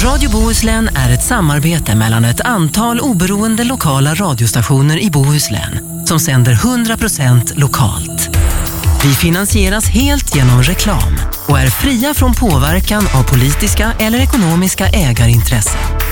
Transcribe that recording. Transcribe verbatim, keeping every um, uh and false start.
Radio Bohuslän är ett samarbete mellan ett antal oberoende lokala radiostationer i Bohuslän som sänder hundra procent lokalt. Vi finansieras helt genom reklam och är fria från påverkan av politiska eller ekonomiska ägarintressen.